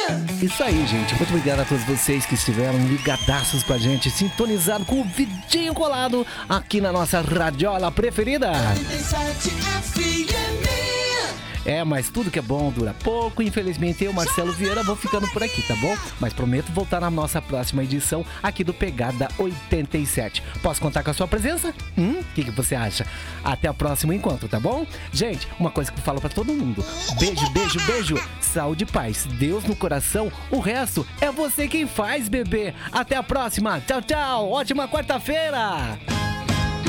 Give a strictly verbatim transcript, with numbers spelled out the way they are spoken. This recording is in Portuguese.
Isso aí, gente. Muito obrigado a todos vocês que estiveram ligadaços com a gente, sintonizado com o vidinho colado aqui na nossa radiola preferida. É, mas tudo que é bom dura pouco. Infelizmente eu, Marcelo Vieira, vou ficando por aqui, tá bom? Mas prometo voltar na nossa próxima edição aqui do Pegada oitenta e sete. Posso contar com a sua presença? Hum? O que, que você acha? Até o próximo encontro, tá bom? Gente, uma coisa que eu falo pra todo mundo. Beijo, beijo, beijo. Saúde e paz. Deus no coração. O resto é você quem faz, bebê. Até a próxima. Tchau, tchau. Ótima quarta-feira.